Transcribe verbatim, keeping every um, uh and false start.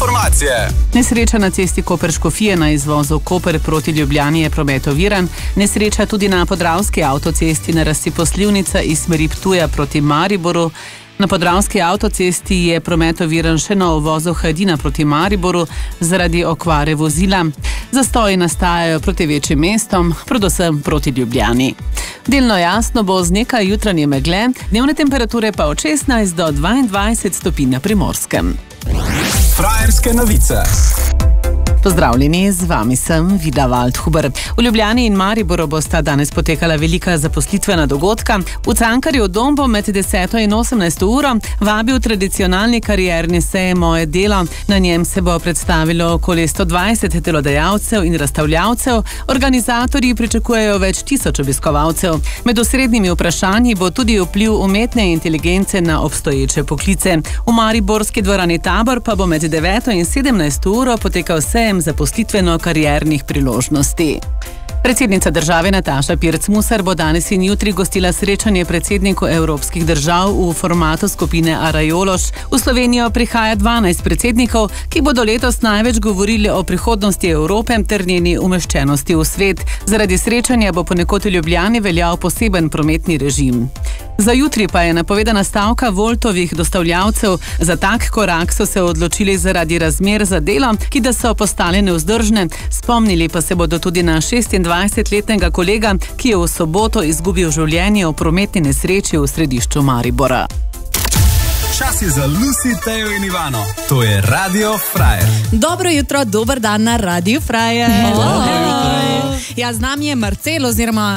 informacije. Nesreča na cesti Koper-Škofije na izvozu Koper proti Ljubljani je promet oviran. Nesreča tudi na Podravski avtocesti na razcepu Slivnica iz smeri Ptuja proti Mariboru. Na Podravski avtocesti je promet oviran še na uvozu Hajdina proti Mariboru zaradi okvare vozila. Zastoji nastajajo proti večjim mestom, predvsem proti Ljubljani. Delno jasno bo z nekaj jutranje megle, dnevne temperature pa od šestnajst do dvaindvajset stopinj na Primorskem. Frajerske novice. Pozdravljeni, z vami sem Vida Waldhuber. V Ljubljani in Mariboru bosta danes potekala velika zaposlitvena dogodka. V Cankarjev dom bo med deseto in osemnajsto uro vabil tradicionalni karierni sej Moje delo. Na njem se bo predstavilo okoli sto dvajset delodajalcev in razstavljavcev. Organizatorji pričakujejo več tisoč obiskovalcev. Med osrednjimi vprašanji bo tudi vpliv umetne inteligence na obstoječe poklice. V mariborski dvorani Tabor pa bo med deveto in sedemnajsto uro potekal sejem zaposlitveno-kariernih priložnosti. Predsednica države Nataša Pirc-Musar bo danes in jutri gostila srečanje predsednikov evropskih držav v formatu skupine Arajološ. V Slovenijo prihaja dvanajst predsednikov, ki bodo letos največ govorili o prihodnosti Evrope ter njeni umeščenosti v svet. Zaradi srečanja bo ponekod v Ljubljani veljal poseben prometni režim. Za jutri pa je napovedana stavka Woltovih dostavljavcev. Za tak korak so se odločili zaradi razmer za delo, ki da so postale nevzdržne. Spomnili pa se bodo tudi na šestindvajsetletnega kolega, ki je v soboto izgubil življenje v prometni nesreči v središču Maribora. Čas je za Lucy, Tejo in Ivano. To je Radio Frajer. Dobro jutro, dober dan na Radio Frajer. Dobro jutro. Ja, z nami je Marcel oziroma